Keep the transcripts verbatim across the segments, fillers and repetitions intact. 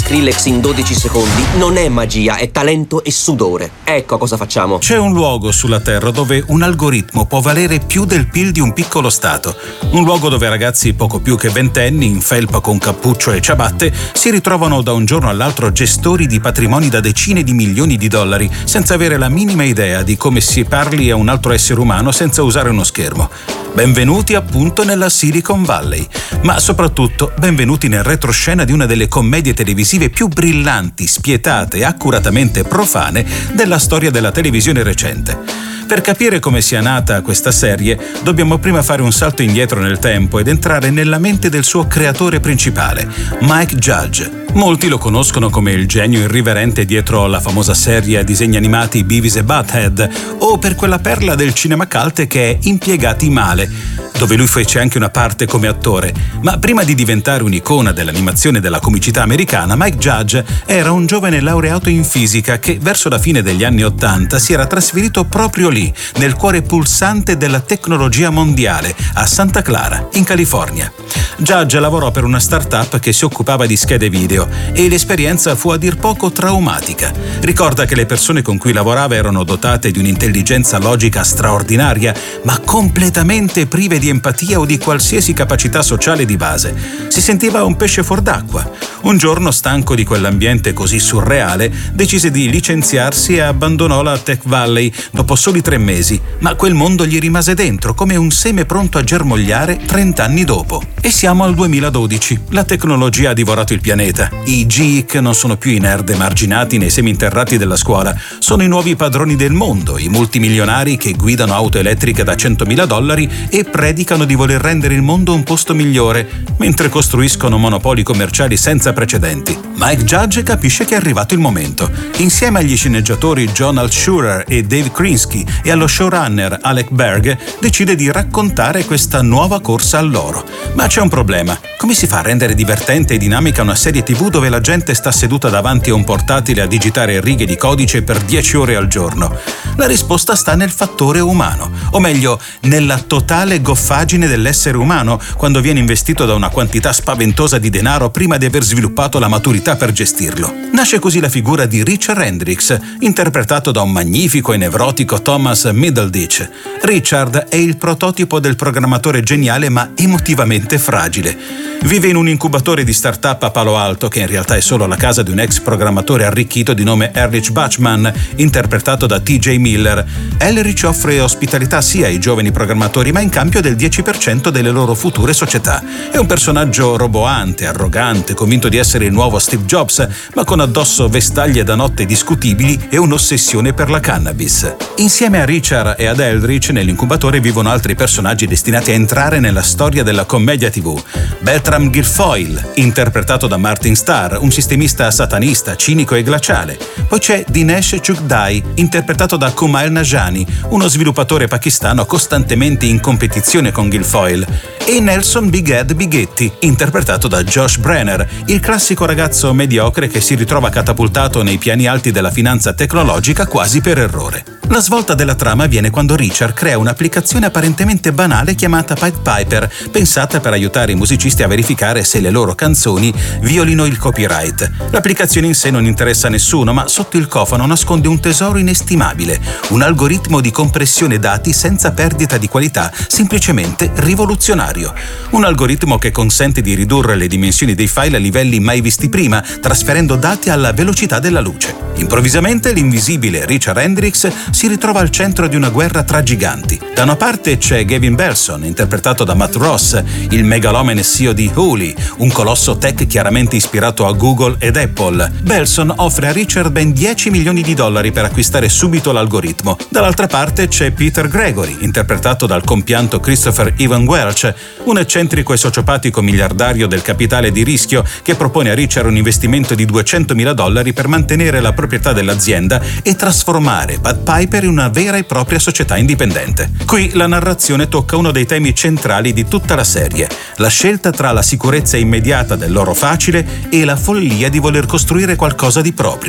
Skrillex in dodici secondi non è magia, è talento e sudore. Ecco cosa facciamo. C'è un luogo sulla Terra dove un algoritmo può valere più del P I L di un piccolo stato. Un luogo dove ragazzi poco più che ventenni, in felpa con cappuccio e ciabatte, si ritrovano da un giorno all'altro gestori di patrimoni da decine di milioni di dollari, senza avere la minima idea di come si parli a un altro essere umano senza usare uno schermo. Benvenuti appunto nella Silicon Valley, ma soprattutto benvenuti nel retroscena di una delle commedie televisive più brillanti, spietate e accuratamente profane della storia della televisione recente. Per capire come sia nata questa serie, dobbiamo prima fare un salto indietro nel tempo ed entrare nella mente del suo creatore principale, Mike Judge. Molti lo conoscono come il genio irriverente dietro la famosa serie a disegni animati Beavis e Butthead, o per quella perla del cinema cult che è Impiegati Male, dove lui fece anche una parte come attore. Ma prima di diventare un'icona dell'animazione e della comicità americana, Mike Judge era un giovane laureato in fisica che verso la fine degli anni Ottanta si era trasferito proprio lì, nel cuore pulsante della tecnologia mondiale, a Santa Clara, in California. Judge lavorò per una startup che si occupava di schede video e l'esperienza fu a dir poco traumatica. Ricorda che le persone con cui lavorava erano dotate di un'intelligenza logica straordinaria, ma completamente prive di empatia o di qualsiasi capacità sociale di base. Si sentiva un pesce fuor d'acqua. Un giorno, stanco di quell'ambiente così surreale, decise di licenziarsi e abbandonò la Tech Valley dopo soli tre mesi, ma quel mondo gli rimase dentro come un seme pronto a germogliare trent'anni dopo. E siamo al duemiladodici. La tecnologia ha divorato il pianeta. I geek non sono più i nerd emarginati nei seminterrati della scuola, sono i nuovi padroni del mondo, i multimilionari che guidano auto elettriche da centomila dollari e predicano di voler rendere il mondo un posto migliore, mentre costruiscono monopoli commerciali senza precedenti. Mike Judge capisce che è arrivato il momento. Insieme agli sceneggiatori John Altshuler e Dave Krinsky e allo showrunner Alec Berg, decide di raccontare questa nuova corsa all'oro. Ma c'è un problema. Come si fa a rendere divertente e dinamica una serie tivù dove la gente sta seduta davanti a un portatile a digitare righe di codice per dieci ore al giorno? La risposta sta nel fattore umano, o meglio, nella totale goffaggine dell'essere umano quando viene investito da una quantità spaventosa di denaro prima di aver sviluppato la maturità per gestirlo. Nasce così la figura di Richard Hendricks, interpretato da un magnifico e nevrotico Thomas Middleditch. Richard è il prototipo del programmatore geniale ma emotivamente fragile. Vive in un incubatore di start-up a Palo Alto, che in realtà è solo la casa di un ex programmatore arricchito di nome Erlich Bachman, interpretato da T J Miller. Erlich offre ospitalità sia ai giovani programmatori, ma in cambio del dieci per cento delle loro future società. È un personaggio roboante, arrogante, convinto di essere il nuovo Steve Jobs, ma con addosso vestaglie da notte discutibili e un'ossessione per la cannabis. Insieme a Richard e ad Eldritch, nell'incubatore vivono altri personaggi destinati a entrare nella storia della commedia tivù. Bertram Guilfoyle, interpretato da Martin Starr, un sistemista satanista, cinico e glaciale. Poi c'è Dinesh Chugdai, interpretato da Kumail Nanjiani, uno sviluppatore pakistano costantemente in competizione con Guilfoyle. E Nelson Big Ed Bighetti, interpretato da Josh Brenner, il classico ragazzo mediocre che si ritrova catapultato nei piani alti della finanza tecnologica quasi per errore. La svolta della trama avviene quando Richard crea un'applicazione apparentemente banale chiamata Pied Piper, pensata per aiutare i musicisti a verificare se le loro canzoni violino il copyright. L'applicazione in sé non interessa a nessuno, ma sotto il cofano nasconde un tesoro inestimabile, un algoritmo di compressione dati senza perdita di qualità, semplicemente rivoluzionario. Un algoritmo che consente di ridurre le dimensioni dei file a livelli mai visti prima, trasferendo dati alla velocità della luce. Improvvisamente l'invisibile Richard Hendricks si ritrova al centro di una guerra tra giganti. Da una parte c'è Gavin Belson, interpretato da Matt Ross, il megalomane C E O di Hooli, un colosso tech chiaramente ispirato a Google ed Apple. Belson offre a Richard ben dieci milioni di dollari per acquistare subito l'algoritmo. Dall'altra parte c'è Peter Gregory, interpretato dal compianto Christopher Ivan Welch, un eccentrico e sociopatico miliardario del capitale di rischio che propone a Richard un investimento di duecentomila dollari per mantenere la proprietà dell'azienda e trasformare Pied Piper in una vera e propria società indipendente. Qui la narrazione tocca uno dei temi centrali di tutta la serie, la scelta tra la sicurezza immediata dell'oro facile e la follia di voler costruire qualcosa di proprio.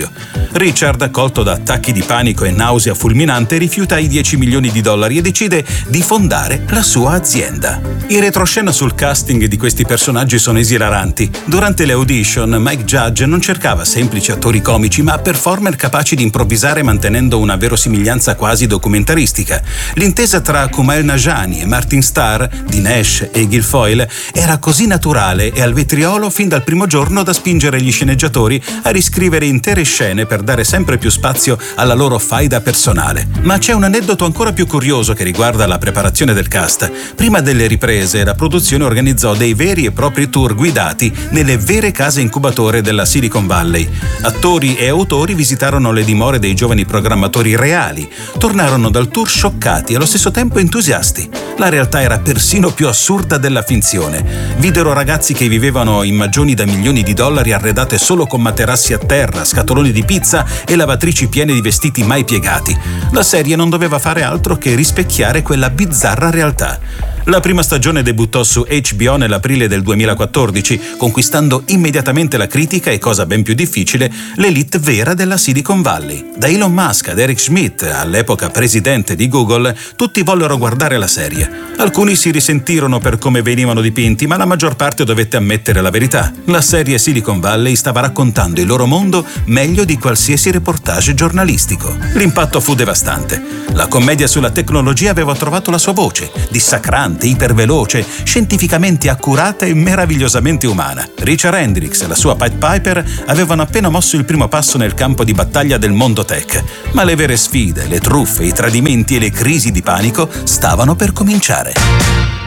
Richard, colto da attacchi di panico e nausea fulminante, rifiuta i dieci milioni di dollari e decide di fondare la sua azienda. I retroscena sul casting di questi personaggi sono esilaranti. Durante le audition, Mike Judge non cercava semplici attori comici, ma performer capaci di improvvisare mantenendo una verosimiglianza quasi documentaristica. L'intesa tra Kumail Nanjiani e Martin Starr, di Nash e Guilfoyle, era così naturale e al vetriolo fin dal primo giorno da spingere gli sceneggiatori a riscrivere intere scene per dare sempre più spazio alla loro faida personale. Ma c'è un aneddoto ancora più curioso che riguarda la preparazione del cast. Prima delle riprese, la produzione organizzò dei veri e propri tour guidati nelle vere case incubatore della Silicon Valley. Attori e autori visitarono le dimore dei giovani programmatori reali, tornarono dal tour scioccati e allo stesso tempo entusiasti. La realtà era persino più assurda della finzione. Videro ragazzi che vivevano in magioni da milioni di dollari arredate solo con materassi a terra, scatoloni di pizza e lavatrici piene di vestiti mai piegati. La serie non doveva fare altro che rispecchiare quella bizzarra realtà. La prima stagione debuttò su H B O nell'aprile del duemilaquattordici, conquistando immediatamente la critica e, cosa ben più difficile, l'elite vera della Silicon Valley. Da Elon Musk ad Eric Schmidt, all'epoca presidente di Google, tutti vollero guardare la serie. Alcuni si risentirono per come venivano dipinti, ma la maggior parte dovette ammettere la verità. La serie Silicon Valley stava raccontando il loro mondo meglio di qualsiasi reportage giornalistico. L'impatto fu devastante. La commedia sulla tecnologia aveva trovato la sua voce, dissacrante, iperveloce, scientificamente accurata e meravigliosamente umana. Richard Hendricks e la sua Pied Piper avevano appena mosso il primo passo nel campo di battaglia del mondo tech, ma le vere sfide, le truffe, i tradimenti e le crisi di panico stavano per cominciare.